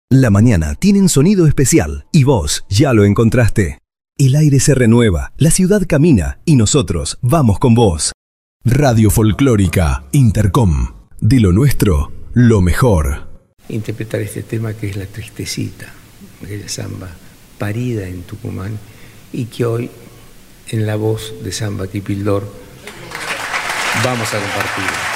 La mañana tiene un sonido especial y vos ya lo encontraste. El aire se renueva, la ciudad camina y nosotros vamos con vos. Radio Folclórica Intercom. De lo nuestro, lo mejor. Interpretar este tema que es La Tristecita, aquella samba parida en Tucumán y que hoy en la voz de Samba Kipildor vamos a compartir.